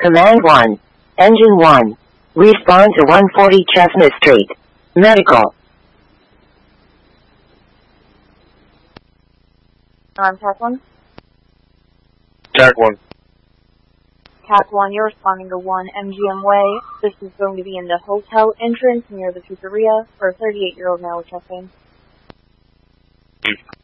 Command 1. Engine 1. Respond to 140 Chestnut Street. Medical. TAC 1. TAC 1. TAC 1, you're responding to 1 MGM Way. This is going to be in the hotel entrance near the pizzeria for a 38-year-old male with chest pain.